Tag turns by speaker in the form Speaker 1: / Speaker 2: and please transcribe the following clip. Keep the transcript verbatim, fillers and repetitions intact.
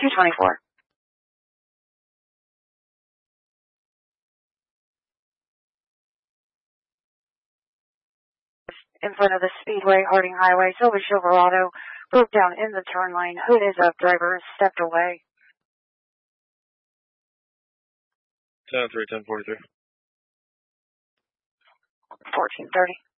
Speaker 1: two twenty-four. In front of the Speedway, Harding Highway, Silver Silverado, broke down in the turn lane. Hood is up, driver stepped away.
Speaker 2: ten three, ten forty-three.
Speaker 1: fourteen thirty.